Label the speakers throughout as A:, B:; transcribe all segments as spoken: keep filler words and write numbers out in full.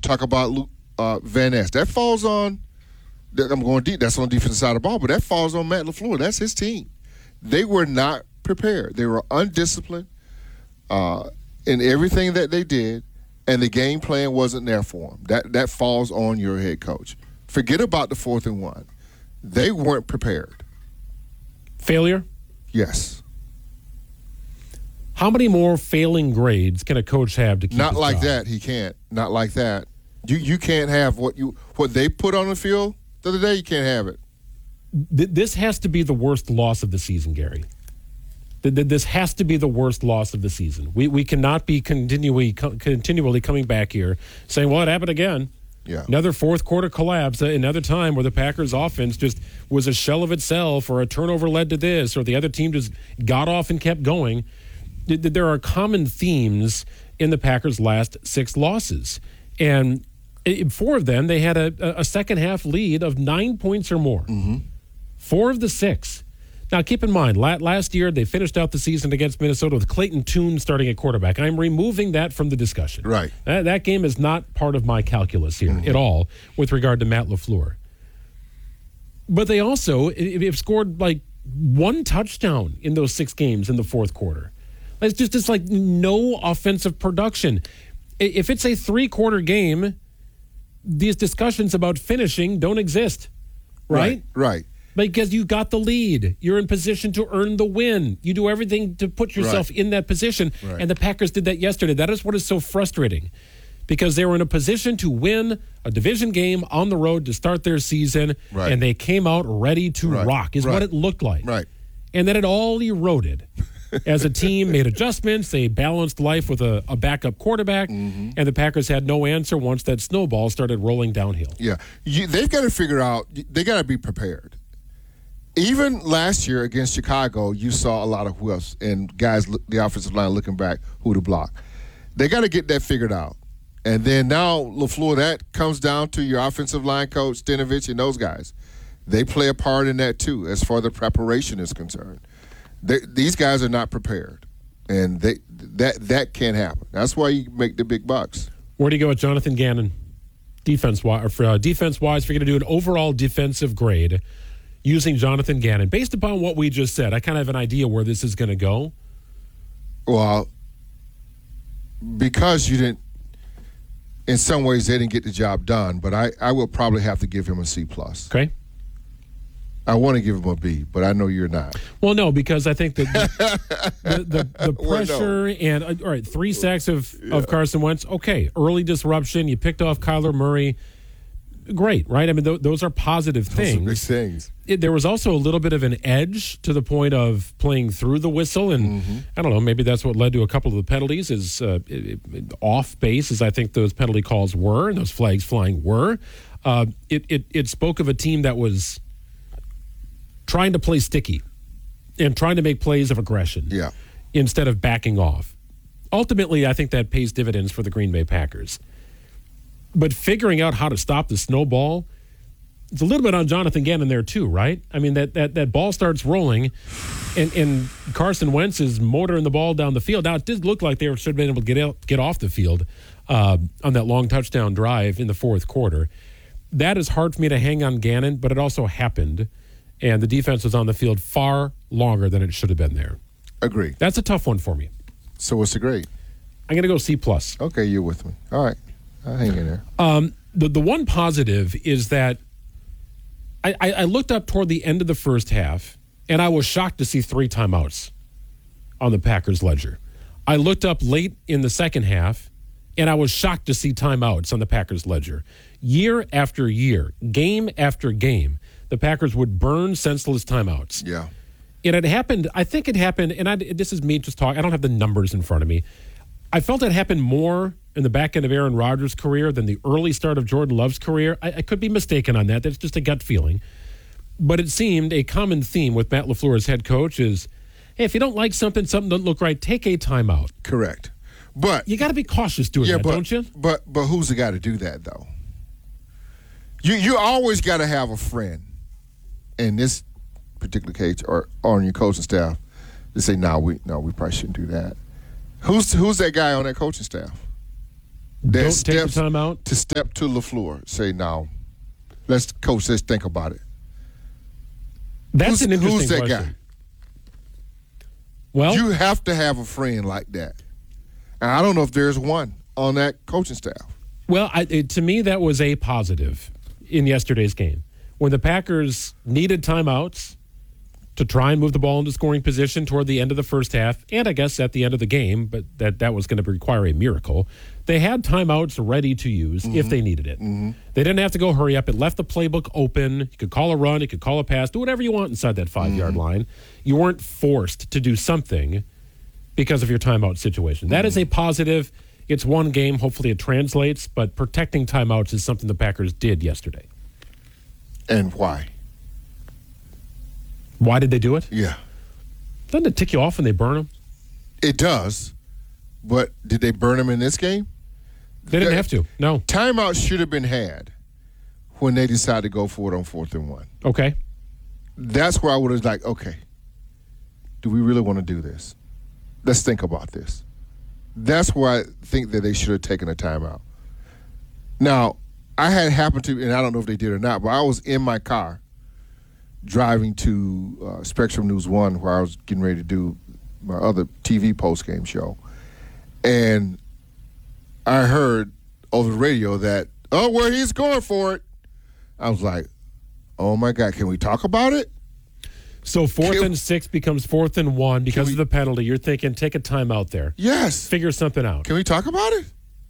A: talk about Luke, uh, Van Ness. That falls on. I'm going deep. That's on the defensive side of the ball, but that falls on Matt LaFleur. That's his team. They were not prepared. They were undisciplined uh, in everything that they did, and the game plan wasn't there for them. That that falls on your head coach. Forget about the fourth and one. They weren't prepared.
B: Failure?
A: Yes.
B: How many more failing grades can a coach have to keep
A: Not
B: his
A: like
B: job?
A: that. He can't. Not like that. You you can't have what you what they put on the field the other day. You can't have it.
B: Th- this has to be the worst loss of the season, Gary. Th- th- This has to be the worst loss of the season. We we cannot be continually co- continually coming back here saying, "Well, it happened again."
A: Yeah.
B: Another fourth quarter collapse. uh, Another time where the Packers offense just was a shell of itself, or a turnover led to this, or the other team just got off and kept going. Th- th- There are common themes in the Packers' last six losses, and in four of them they had a, a second half lead of nine points or more.
A: Mm-hmm.
B: Four of the six. Now, keep in mind, la- last year they finished out the season against Minnesota with Clayton Tune starting at quarterback. I'm removing that from the discussion.
A: Right.
B: That, that game is not part of my calculus here
A: Mm-hmm.
B: at all with regard to Matt LaFleur. But they also have scored like one touchdown in those six games in the fourth quarter. It's just it's like no offensive production. I- If it's a three-quarter game, these discussions about finishing don't exist, right?
A: Right.
B: Because you got the lead. You're in position to earn the win. You do everything to put yourself
A: Right.
B: in that position.
A: Right.
B: And the Packers did that yesterday. That is what is so frustrating. Because they were in a position to win a division game on the road to start their season.
A: Right.
B: And they came out ready to
A: Right.
B: rock, is
A: Right.
B: what it looked like.
A: Right.
B: And then it all eroded. As a team made adjustments, they balanced life with a, a backup quarterback,
A: Mm-hmm.
B: and the Packers had no answer once that snowball started rolling downhill.
A: Yeah. You, they've got to figure out, they got to be prepared. Even last year against Chicago, you saw a lot of whiffs and guys, look- the offensive line looking back, who to block. They got to get that figured out. And then now, LaFleur, that comes down to your offensive line coach, Stenovich, and those guys. They play a part in that, too, as far as the preparation is concerned. They, these guys are not prepared, and they that that can't happen. That's why you make the big bucks.
B: Where do you go with Jonathan Gannon? Defense wise, for uh, defense wise, if you're going to do an overall defensive grade using Jonathan Gannon, based upon what we just said, I kind of have an idea where this is going to go.
A: Well, because you didn't, in some ways, they didn't get the job done. But I, I will probably have to give him a C plus.
B: Okay.
A: I want to give him a B, but I know you're not.
B: Well, no, because I think that the, the, the, the
A: Well, no.
B: pressure and uh, all right, three sacks of, of Carson Wentz. Okay, early disruption. You picked off Kyler Murray. Great, right? I mean, th- those are positive
A: Those are
B: things.
A: big things.
B: It, there was also a little bit of an edge to the point of playing through the whistle, and
A: Mm-hmm.
B: I don't know, maybe that's what led to a couple of the penalties. Is uh, it, it, off base, as I think those penalty calls were, and those flags flying were. Uh, it, it it spoke of a team that was trying to play sticky and trying to make plays of aggression,
A: Yeah.
B: instead of backing off. Ultimately, I think that pays dividends for the Green Bay Packers. But figuring out how to stop the snowball, it's a little bit on Jonathan Gannon there too, right? I mean, that that, that ball starts rolling, and, and Carson Wentz is motoring the ball down the field. Now, it did look like they should have been able to get out, get off the field uh, on that long touchdown drive in the fourth quarter. That is hard for me to hang on Gannon, but it also happened, and the defense was on the field far longer than it should have been there.
A: Agree.
B: That's a tough one for me.
A: So what's the grade?
B: I'm going to go C plus.
A: Okay, you're with me. All right. I'll hang in there.
B: Um, the the one positive is that I, I, I looked up toward the end of the first half, and I was shocked to see three timeouts on the Packers ledger. I looked up late in the second half, and I was shocked to see timeouts on the Packers ledger. Year after year, game after game, the Packers would burn senseless timeouts.
A: Yeah.
B: And it happened, I think it happened, and I, this is me just talking, I don't have the numbers in front of me. I felt it happened more in the back end of Aaron Rodgers' career than the early start of Jordan Love's career. I, I could be mistaken on that. That's just a gut feeling. But it seemed a common theme with Matt LaFleur as head coach is, hey, if you don't like something, something doesn't look right, take a timeout.
A: Correct. But
B: You got to be cautious doing
A: yeah,
B: that,
A: but,
B: don't you?
A: But but who's the guy to do that though? You you always got to have a friend in this particular case, or on your coaching staff, to say, "No, we no, we probably shouldn't do that." Who's who's that guy on that coaching staff? That
B: Don't
A: steps
B: take the timeout?
A: To step to LaFleur, say, now, let's, coach, let's think about it.
B: That's
A: who's,
B: an interesting
A: who's that
B: question.
A: guy?
B: Well,
A: You have to have a friend like that. And I don't know if there's one on that coaching staff.
B: Well, I, it, to me, that was a positive in yesterday's game. When the Packers needed timeouts to try and move the ball into scoring position toward the end of the first half, and I guess at the end of the game, but that, that was going to require a miracle, they had timeouts ready to use mm-hmm. if they needed it. Mm-hmm. They didn't have to go hurry up. It left the playbook open. You could call a run. You could call a pass. Do whatever you want inside that five-yard mm-hmm. line. You weren't forced to do something because of your timeout situation. Mm-hmm. That is a positive. It's one game. Hopefully it translates, but protecting timeouts is something the Packers did yesterday.
A: And why?
B: Why did they do it?
A: Yeah.
B: Doesn't it tick you off when they burn them?
A: It does. But did they burn them in this game?
B: They didn't
A: the,
B: have to. No.
A: Timeout should have been had when they decided to go for it on fourth and one.
B: Okay.
A: That's where I would have like, okay, do we really want to do this? Let's think about this. That's where I think that they should have taken a timeout. Now, I had happened to, and I don't know if they did or not, but I was in my car driving to uh, Spectrum News One, where I was getting ready to do my other T V post-game show. And I heard over the radio that, oh, well, he's going for it. I was like, oh, my God, can we talk about it?
B: So fourth
A: can,
B: and six becomes fourth and one because we, of the penalty. You're thinking, take a timeout there.
A: Yes.
B: Figure something out.
A: Can we talk about it?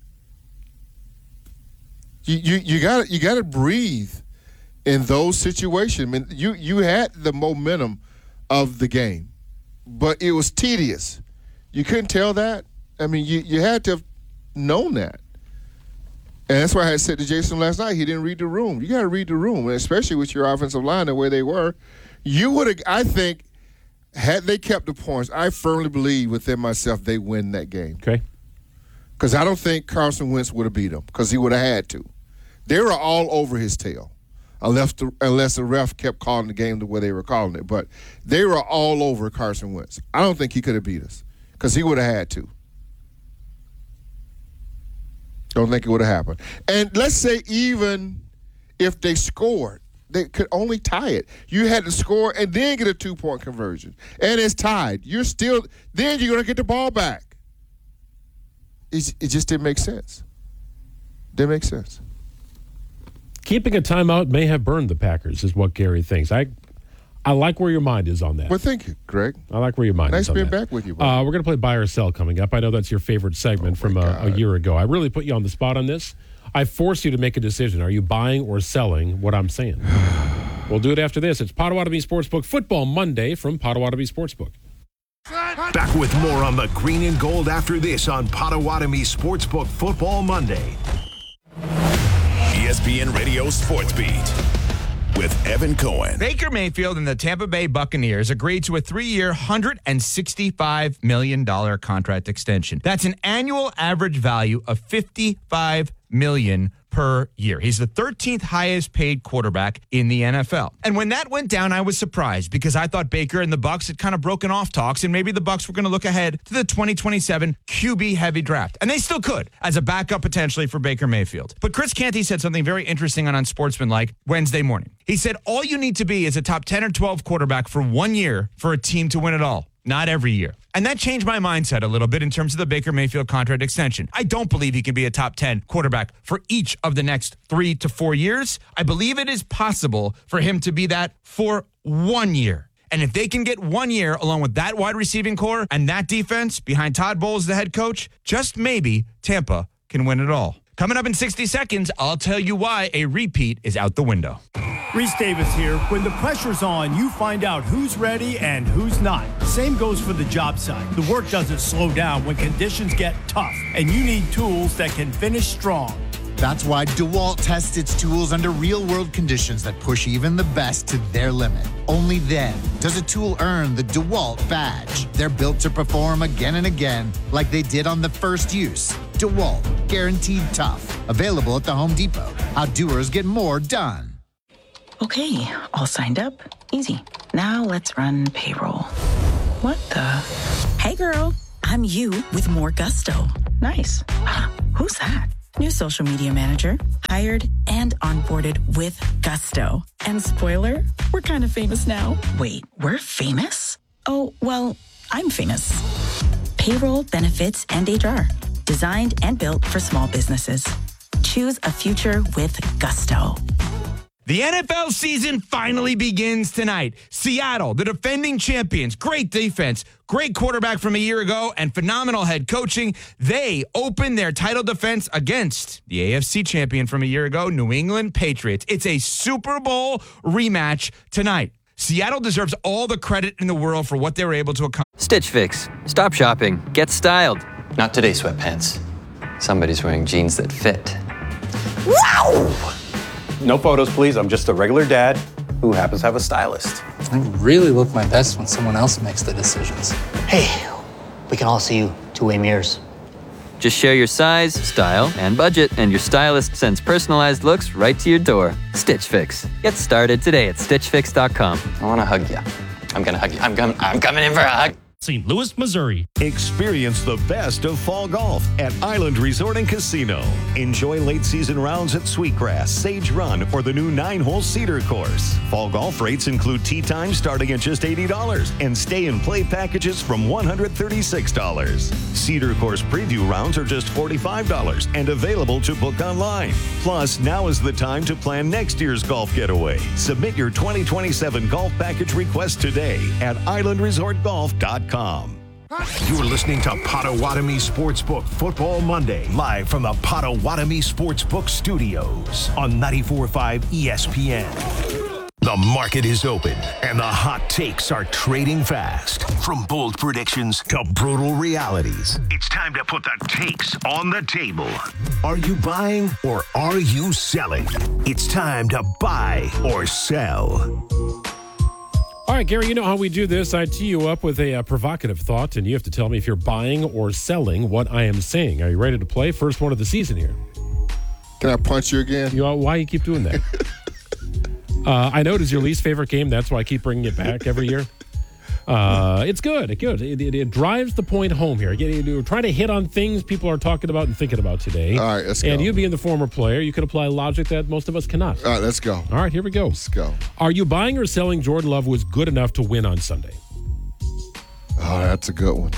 A: You you you got you got to breathe in those situations. I mean, you you had the momentum of the game, but it was tedious. You couldn't tell that. I mean, you, you had to have known that. And that's why I had said to Jason last night, he didn't read the room. You got to read the room, and especially with your offensive line the way they were. You would have, I think, had they kept the points, I firmly believe within myself they win that game.
B: Okay.
A: Because I don't think Carson Wentz would have beat them because he would have had to. They were all over his tail, unless the, unless the ref kept calling the game the way they were calling it. But they were all over Carson Wentz. I don't think he could have beat us because he would have had to. Don't think it would have happened. And let's say even if they scored, they could only tie it. You had to score and then get a two-point conversion. And it's tied. You're still – then you're going to get the ball back. It, it just didn't make sense. Didn't make sense.
B: Keeping a timeout may have burned the Packers is what Gary thinks. I I like where your mind is on that.
A: Well, thank you, Greg.
B: I like where your mind
A: nice
B: is on that.
A: Nice being back with you,
B: uh, We're going to play Buy or Sell coming up. I know that's your favorite segment oh from a, a year ago. I really put you on the spot on this. I force you to make a decision. Are you buying or selling what I'm saying? We'll do it after this. It's Potawatomi Sportsbook Football Monday from Potawatomi Sportsbook.
C: Back with more on the green and gold after this on Potawatomi Sportsbook Football Monday. E S P N Radio Sports Beat with Evan Cohen.
D: Baker Mayfield and the Tampa Bay Buccaneers agreed to a three-year, one hundred sixty-five million dollars contract extension. That's an annual average value of fifty-five million dollars per year. He's the thirteenth highest paid quarterback in the N F L. And when that went down, I was surprised because I thought Baker and the Bucs had kind of broken off talks, and maybe the Bucs were going to look ahead to the twenty twenty-seven Q B heavy draft. And they still could as a backup potentially for Baker Mayfield. But Chris Canty said something very interesting on Unsportsmanlike Wednesday morning. He said, all you need to be is a top ten or twelve quarterback for one year for a team to win it all. Not every year. And that changed my mindset a little bit in terms of the Baker Mayfield contract extension. I don't believe he can be a top ten quarterback for each of the next three to four years. I believe it is possible for him to be that for one year. And if they can get one year along with that wide receiving core and that defense behind Todd Bowles, the head coach, just maybe Tampa can win it all. Coming up in sixty seconds, I'll tell you why a repeat is out the window.
E: Reese Davis here. When the pressure's on, you find out who's ready and who's not. Same goes for the job site. The work doesn't slow down when conditions get tough, and you need tools that can finish strong.
F: That's why DeWalt tests its tools under real-world conditions that push even the best to their limit. Only then does a tool earn the DeWalt badge. They're built to perform again and again like they did on the first use. DeWalt, guaranteed tough. Available at the Home Depot. How doers get more done.
G: Okay, all signed up. Easy. Now let's run payroll. What the? Hey girl, I'm you with more gusto. Nice. Huh, who's that? New social media manager, hired and onboarded with gusto. And spoiler, we're kind of famous now. Wait, we're famous? Oh, well, I'm famous. Payroll, benefits, and H R. Designed and built for small businesses. Choose a future with gusto.
D: The N F L season finally begins tonight. Seattle, the defending champions, great defense, great quarterback from a year ago, and phenomenal head coaching. They open their title defense against the A F C champion from a year ago, New England Patriots. It's a Super Bowl rematch tonight. Seattle deserves all the credit in the world for what they were able to accomplish.
H: Stitch Fix. Stop shopping. Get styled.
I: Not today, sweatpants. Somebody's wearing jeans that fit. Wow! No photos, please. I'm just a regular dad who happens to have a stylist.
J: I really look my best when someone else makes the decisions.
K: Hey, we can all see you two-way mirrors.
H: Just share your size, style, and budget, and your stylist sends personalized looks right to your door. Stitch Fix. Get started today at stitch fix dot com.
I: I want to hug you. I'm going to hug you. I'm coming, I'm coming in for a hug.
L: Saint Louis, Missouri.
C: Experience the best of fall golf at Island Resort and Casino. Enjoy late season rounds at Sweetgrass, Sage Run, or the new nine-hole Cedar course. Fall golf rates include tee time starting at just eighty dollars and stay and play packages from one hundred thirty-six dollars. Cedar course preview rounds are just forty-five dollars and available to book online. Plus, now is the time to plan next year's golf getaway. Submit your twenty twenty-seven golf package request today at island resort golf dot com. You're listening to Potawatomi Sportsbook Football Monday, live from the Potawatomi Sportsbook Studios on ninety-four point five E S P N. The market is open, and the hot takes are trading fast. From bold predictions to brutal realities, it's time to put the takes on the table. Are you buying or are you selling? It's time to buy or sell.
B: All right, Gary, you know how we do this. I tee you up with a uh, provocative thought, and you have to tell me if you're buying or selling what I am saying. Are you ready to play? First one of the season here.
A: Can I punch you again?
B: You know, why you keep doing that? uh, I know it is your least favorite game. That's why I keep bringing it back every year. Uh, it's good. It's good. It, it, it drives the point home here. You're trying to hit on things people are talking about and thinking about today.
A: All right, let's
B: and
A: go.
B: you being the former player, you could apply logic that most of us cannot.
A: All right, let's go.
B: All right, here we go.
A: Let's go.
B: Are you buying or selling Jordan Love was good enough to win on Sunday?
A: Oh, that's a good one.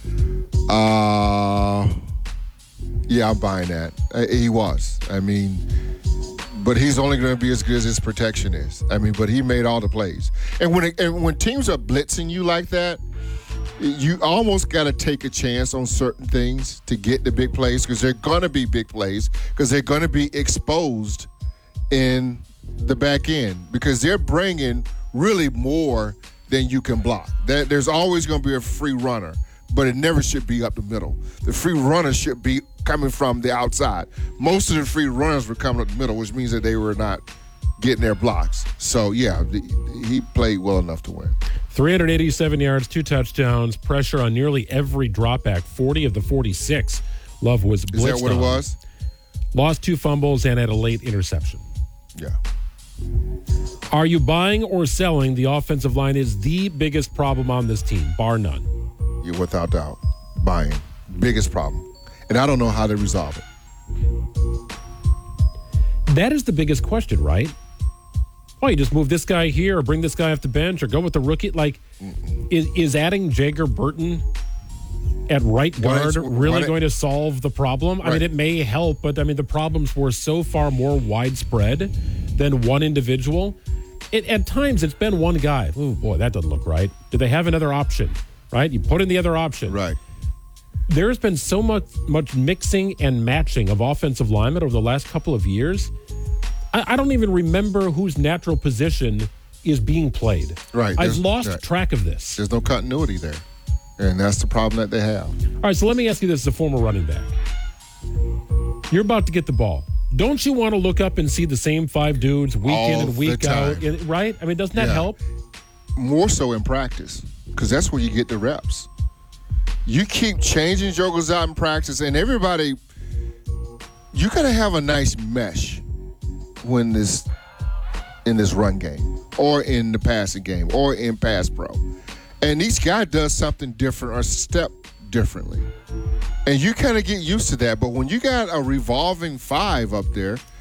A: Uh, yeah, I'm buying that. Uh, he was. I mean, but he's only going to be as good as his protection is. I mean, but he made all the plays. And when it, and when teams are blitzing you like that, you almost got to take a chance on certain things to get the big plays because they're going to be big plays because they're going to be exposed in the back end because they're bringing really more than you can block. There, there's always going to be a free runner, but it never should be up the middle. The free runner should be coming from the outside. Most of the free runners were coming up the middle, which means that they were not getting their blocks. So, yeah, the, he played well enough to win.
B: three hundred eighty-seven yards, two touchdowns, pressure on nearly every dropback, forty of the forty-six. Love was blitzed.
A: Is that what
B: on.
A: it was?
B: Lost two fumbles and had a late interception.
A: Yeah.
B: Are you buying or selling? The offensive line is the biggest problem on this team, bar none.
A: Yeah, without doubt. Buying. Biggest problem. And I don't know how to resolve it.
B: That is the biggest question, right? Oh, you just move this guy here or bring this guy off the bench or go with the rookie? Like, is, is adding Jager Burton at right guard really going to solve the problem? I
A: Right.
B: mean, it may help, but I mean, the problems were so far more widespread than one individual. It, at times, it's been one guy. Oh, boy, that doesn't look right. Do they have another option? Right? You put in the other option.
A: Right.
B: There's been so much much mixing and matching of offensive linemen over the last couple of years. I, I don't even remember whose natural position is being played.
A: Right.
B: I've
A: There's-
B: lost
A: right.
B: track of this.
A: There's no continuity there. And that's the problem that they have.
B: All right, so let me ask you this as a former running back. You're about to get the ball. Don't you want to look up and see the same five dudes week
A: All
B: in and week
A: the time.
B: out? in- Right? I mean, doesn't that
A: Yeah.
B: help?
A: More so in practice, because that's where you get the reps. You keep changing jokers out in practice, and everybody, you got to have a nice mesh when this in this run game, or in the passing game, or in pass pro. And each guy does something different or step differently. And you kind of get used to that. But when you got a revolving five up there –